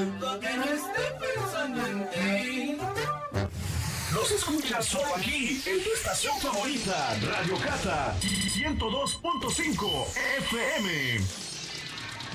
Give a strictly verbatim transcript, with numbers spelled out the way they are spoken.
Pa' que no esté pensando en ti. Los escuchas solo aquí, en tu estación favorita, Radio Cata ciento dos punto cinco F M.